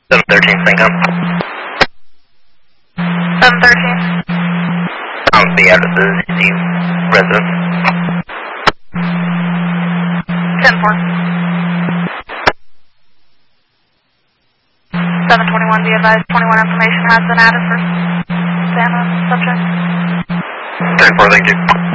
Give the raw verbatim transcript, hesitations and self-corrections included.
seven thirteen, Syncom. seven thirteen. Um, the address is the residence. ten four. seven twenty-one, be advised, twenty-one information has been added for Santa subject. ten four, thank you.